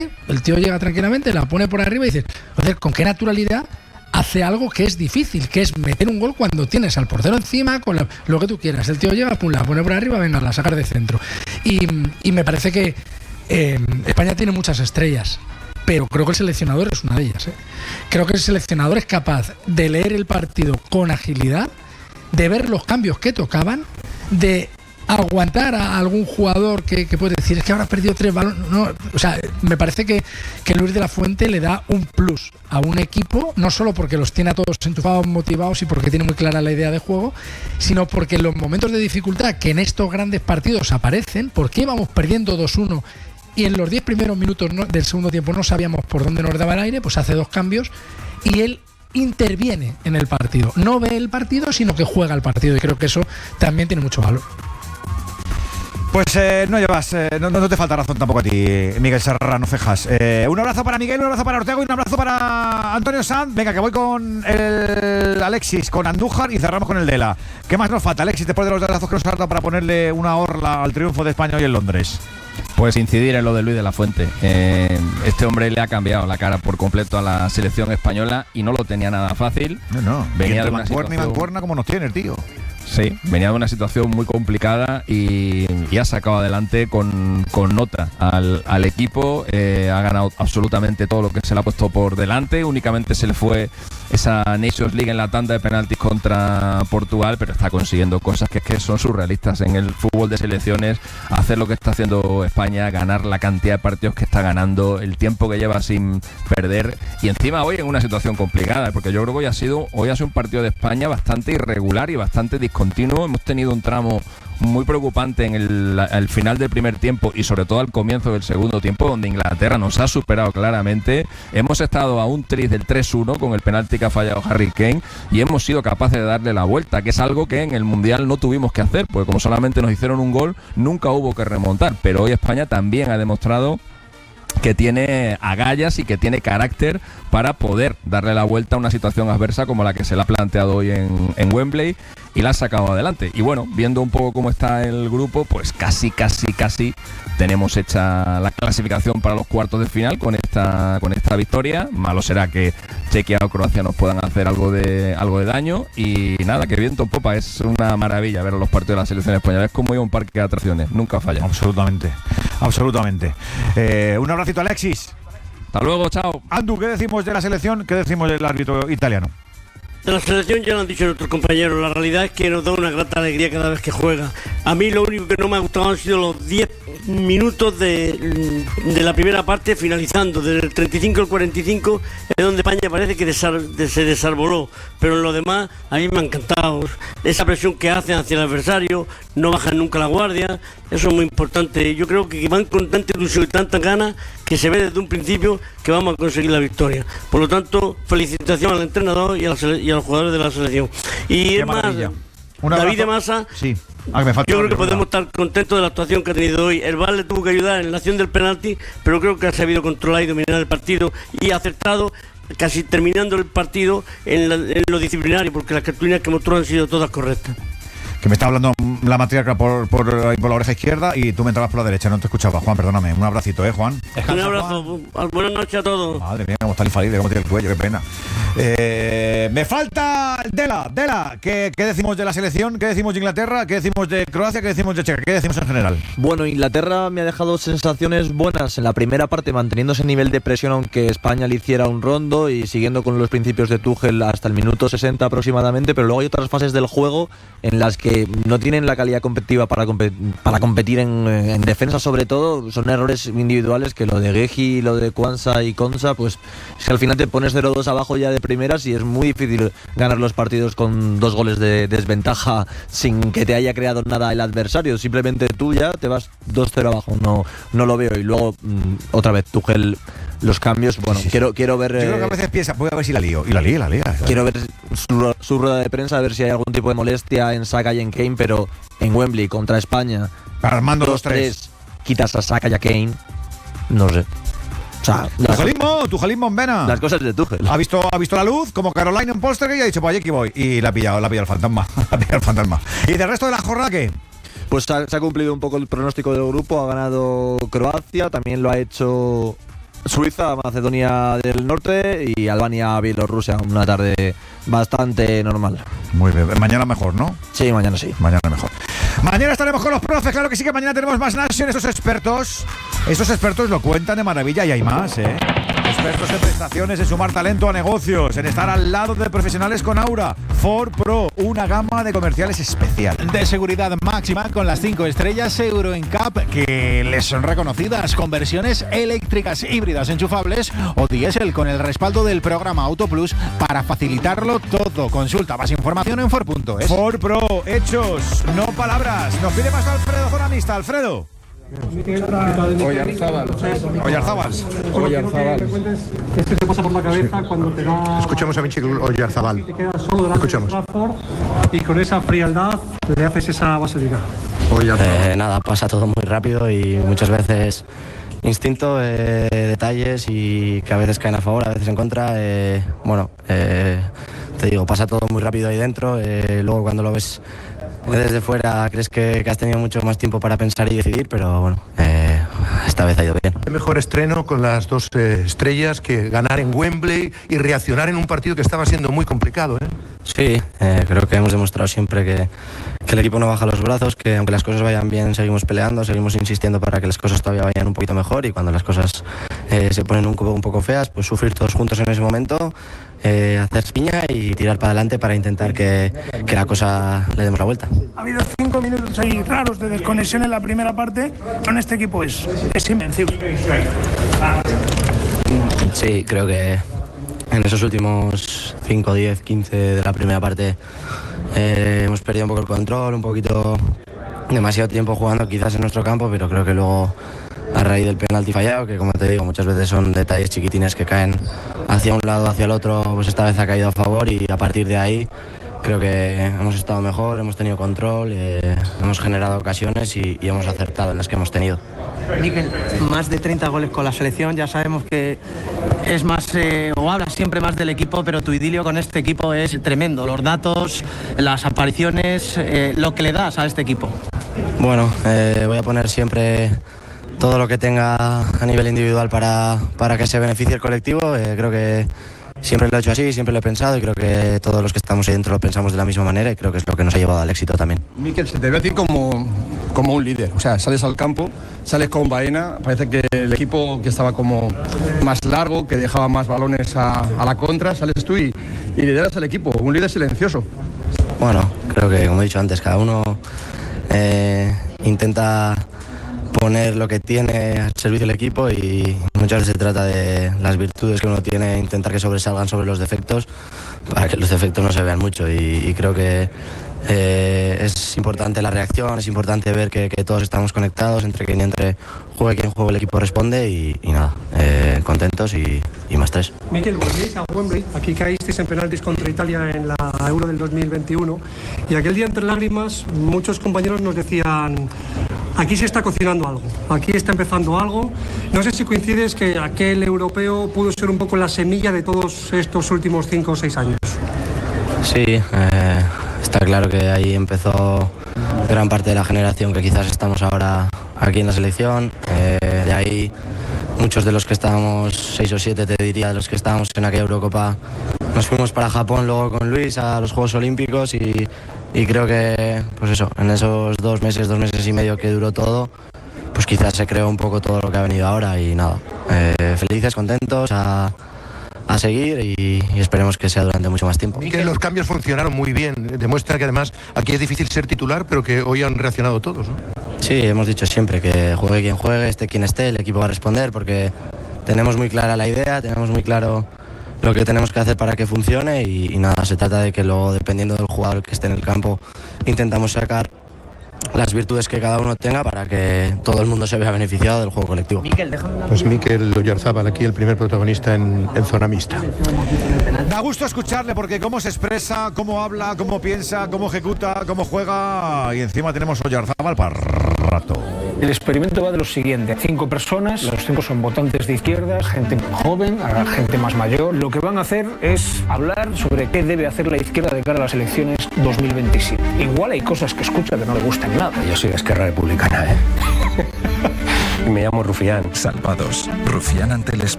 el tío llega tranquilamente, la pone por arriba y dices, joder, con qué naturalidad hace algo que es difícil, que es meter un gol cuando tienes al portero encima, con lo que tú quieras. El tío llega, pum, la pone por arriba, venga, la sacar de centro. Y me parece que España tiene muchas estrellas, pero creo que el seleccionador es una de ellas. Creo que el seleccionador es capaz de leer el partido con agilidad, de ver los cambios que tocaban, de aguantar a algún jugador que puede decir, es que ahora ha perdido 3 balones. No, o sea, me parece que Luis de la Fuente le da un plus a un equipo, no solo porque los tiene a todos enchufados, motivados y porque tiene muy clara la idea de juego, sino porque en los momentos de dificultad que en estos grandes partidos aparecen, porque íbamos perdiendo 2-1 y en los 10 primeros minutos del segundo tiempo no sabíamos por dónde nos daba el aire, pues hace 2 cambios y él interviene en el partido. No ve el partido, sino que juega el partido, y creo que eso también tiene mucho valor. Pues no llevas, no te falta razón tampoco a ti, Miguel Serrano Cejas. Un abrazo para Miguel, un abrazo para Ortega y un abrazo para Antonio Sanz. Venga, que voy con el Alexis, con Andújar y cerramos con el Dela. ¿Qué más nos falta, Alexis, después de los abrazos que nos ha dado para ponerle una orla al triunfo de España hoy en Londres? Pues incidir en lo de Luis de la Fuente. Este hombre le ha cambiado la cara por completo a la selección española y no lo tenía nada fácil. No. Venía de mancuerna y mancuerna como nos tiene el tío. Sí, venía de una situación muy complicada y ha sacado adelante con nota al equipo. Ha ganado absolutamente todo lo que se le ha puesto por delante. Únicamente se le fue esa Nations League en la tanda de penaltis contra Portugal, pero está consiguiendo cosas que son surrealistas en el fútbol de selecciones. Hacer lo que está haciendo España, ganar la cantidad de partidos que está ganando, el tiempo que lleva sin perder, y encima hoy en una situación complicada, porque yo creo que hoy ha sido un partido de España bastante irregular y bastante discontinuo. Hemos tenido un tramo muy preocupante en el final del primer tiempo y sobre todo al comienzo del segundo tiempo, donde Inglaterra nos ha superado claramente. Hemos estado a un tris del 3-1 con el penalti que ha fallado Harry Kane y hemos sido capaces de darle la vuelta, que es algo que en el Mundial no tuvimos que hacer, porque como solamente nos hicieron un gol, nunca hubo que remontar. Pero hoy España también ha demostrado que tiene agallas y que tiene carácter para poder darle la vuelta a una situación adversa como la que se le ha planteado hoy en Wembley, y la ha sacado adelante. Y bueno, viendo un poco cómo está el grupo, pues casi tenemos hecha la clasificación para los cuartos de final con esta victoria. Malo será que Chequia o Croacia nos puedan hacer algo de daño, y nada, que viento en popa. Es una maravilla ver los partidos de la selección española. Es como ir a un parque de atracciones, nunca falla. Absolutamente. Un abracito, Alexis. Hasta luego, chao. Andu, ¿qué decimos de la selección? ¿Qué decimos del árbitro italiano? De la selección ya lo han dicho nuestros compañeros, la realidad es que nos da una grata alegría cada vez que juega. A mí lo único que no me ha gustado han sido los 10 minutos de la primera parte finalizando, desde el 35 al 45, es donde España parece que se desarboló, pero en lo demás a mí me ha encantado esa presión que hacen hacia el adversario, no bajan nunca la guardia, eso es muy importante. Yo creo que van con tanta ilusión y tantas ganas que se ve desde un principio que vamos a conseguir la victoria. Por lo tanto, felicitación al entrenador y a los jugadores de la selección. Y es más, David de Masa, sí. Yo creo que podemos estar contentos de la actuación que ha tenido hoy. El VAR le tuvo que ayudar en la acción del penalti, pero creo que ha sabido controlar y dominar el partido y ha acertado casi terminando el partido en lo disciplinario, porque las cartulinas que mostró han sido todas correctas. Que me está hablando la matriarca por la oreja izquierda y tú me entrabas por la derecha, no te escuchaba. Juan, perdóname. Un abracito, Juan. Un abrazo. Juan. Buenas noches a todos. Madre mía, cómo está el infalible, cómo tiene el cuello, qué pena. Me falta Dela. ¿Qué decimos de la selección? ¿Qué decimos de Inglaterra? ¿Qué decimos de Croacia? ¿Qué decimos de Checa? ¿Qué decimos en general? Bueno, Inglaterra me ha dejado sensaciones buenas en la primera parte, manteniendo ese nivel de presión aunque España le hiciera un rondo y siguiendo con los principios de Tuchel hasta el minuto 60 aproximadamente, pero luego hay otras fases del juego en las que no tienen la calidad competitiva para competir en defensa, sobre todo. Son errores individuales que lo de Guehi, lo de Kwanza y Konsa, pues es que al final te pones 0-2 abajo ya de primeras y es muy difícil ganar los partidos con 2 goles de desventaja sin que te haya creado nada el adversario. Simplemente tú ya te vas 2-0 abajo. No lo veo. Y luego otra vez Tuchel, los cambios, bueno, sí. Quiero ver. Yo creo que a veces piensa, voy a ver si la lío. Y la lía. Quiero ver su rueda de prensa, a ver si hay algún tipo de molestia en Saka y en Kane, pero en Wembley contra España, armando 2-3, quitas a Saka y a Kane, no sé. O sea, Tuchelismo en vena. Las cosas de Tuchel. Ha visto la luz, como Caroline en Polstergate, y ha dicho, pues aquí voy. Y la ha pillado el fantasma. ¿Y del resto de la jornada qué? Pues se ha cumplido un poco el pronóstico del grupo. Ha ganado Croacia, también lo ha hecho Suiza, Macedonia del Norte y Albania, Bielorrusia. Una tarde bastante normal. Muy bien. Mañana mejor, ¿no? Sí, mañana sí. Mañana mejor. Mañana estaremos con los profes, claro que sí, que mañana tenemos más Nation. Esos expertos lo cuentan de maravilla y hay más, ¿eh? Expertos en prestaciones, en sumar talento a negocios, en estar al lado de profesionales con Aura. Ford Pro, una gama de comerciales especial. De seguridad máxima con las 5 estrellas Euro NCAP que les son reconocidas, con versiones eléctricas, híbridas, enchufables o diésel, con el respaldo del programa Auto Plus para facilitarlo todo. Consulta más información en Ford.es. Ford Pro, hechos, no palabras. Nos pide más Alfredo Zonamista. Alfredo. Oyarzábal. Esto te pasa por la cabeza cuando te da... Escuchamos a Michel Oyarzábal. Te quedas solo delante de Trafford y con esa frialdad le haces esa vaselina. Nada, pasa todo muy rápido y muchas veces instinto, detalles y que a veces caen a favor, a veces en contra. Te digo, pasa todo muy rápido ahí dentro. Luego cuando lo ves desde fuera crees que has tenido mucho más tiempo para pensar y decidir, pero bueno, esta vez ha ido bien. El mejor estreno con las 2 estrellas que ganar en Wembley y reaccionar en un partido que estaba siendo muy complicado, ¿eh? Sí, creo que hemos demostrado siempre que el equipo no baja los brazos, que aunque las cosas vayan bien seguimos peleando, seguimos insistiendo para que las cosas todavía vayan un poquito mejor, y cuando las cosas se ponen un poco feas, pues sufrir todos juntos en ese momento, hacer piña y tirar para adelante para intentar que la cosa le demos la vuelta. Ha habido 5 minutos ahí raros de desconexión en la primera parte, con este equipo es invencible. Sí, creo que en esos últimos 5, 10, 15 de la primera parte hemos perdido un poco el control, un poquito demasiado tiempo jugando quizás en nuestro campo, pero creo que luego a raíz del penalti fallado, que como te digo muchas veces son detalles chiquitines que caen hacia un lado, hacia el otro, pues esta vez ha caído a favor y a partir de ahí creo que hemos estado mejor, hemos tenido control, hemos generado ocasiones y hemos acertado en las que hemos tenido. Mikel, más de 30 goles con la selección, ya sabemos que es más, o hablas siempre más del equipo, pero tu idilio con este equipo es tremendo, los datos, las apariciones, lo que le das a este equipo. Bueno, voy a poner siempre todo lo que tenga a nivel individual para que se beneficie el colectivo. Creo que siempre lo he hecho así, siempre lo he pensado y creo que todos los que estamos ahí dentro lo pensamos de la misma manera y creo que es lo que nos ha llevado al éxito también. Mikel, se te ve a ti como un líder, o sea, sales al campo, sales con Baena, parece que el equipo que estaba como más largo, que dejaba más balones a la contra, sales tú y lideras al equipo, un líder silencioso. Bueno, creo que como he dicho antes, cada uno intenta poner lo que tiene al servicio del equipo y muchas veces se trata de las virtudes que uno tiene, intentar que sobresalgan sobre los defectos para que los defectos no se vean mucho y creo que es importante la reacción, es importante ver que todos estamos conectados, entre quien juegue quien juegue el equipo responde y nada, contentos y más 3. Mikel, volvéis a Wembley, aquí caísteis en penaltis contra Italia en la Euro del 2021 y aquel día entre lágrimas muchos compañeros nos decían: aquí se está cocinando algo, aquí está empezando algo. No sé si coincides que aquel europeo pudo ser un poco la semilla de todos estos últimos 5 o 6 años. Sí, está claro que ahí empezó gran parte de la generación que quizás estamos ahora aquí en la selección. De ahí muchos de los que estábamos, 6 o 7 te diría, de los que estábamos en aquella Eurocopa, nos fuimos para Japón luego con Luis a los Juegos Olímpicos y creo que, pues eso, en esos 2 meses y medio que duró todo, pues quizás se creó un poco todo lo que ha venido ahora y nada, felices, contentos, a seguir y esperemos que sea durante mucho más tiempo. Que los cambios funcionaron muy bien, demuestra que además aquí es difícil ser titular, pero que hoy han reaccionado todos, ¿no? Sí, hemos dicho siempre que juegue quien juegue, esté quien esté, el equipo va a responder porque tenemos muy clara la idea, tenemos muy claro lo que tenemos que hacer para que funcione y nada, se trata de que luego, dependiendo del jugador que esté en el campo, intentamos sacar las virtudes que cada uno tenga para que todo el mundo se vea beneficiado del juego colectivo. Pues Mikel Oyarzábal, aquí el primer protagonista en zona mixta. Da gusto escucharle porque cómo se expresa, cómo habla, cómo piensa, cómo ejecuta, cómo juega y encima tenemos Oyarzábal para rato. El experimento va de lo siguiente: 5 personas, los 5 son votantes de izquierdas, gente joven, gente más mayor. Lo que van a hacer es hablar sobre qué debe hacer la izquierda de cara a las elecciones 2027. Igual hay cosas que escucha que no le gustan nada. Yo soy de Esquerra Republicana, Me llamo Rufián. Salvados. Rufián ante el espejo.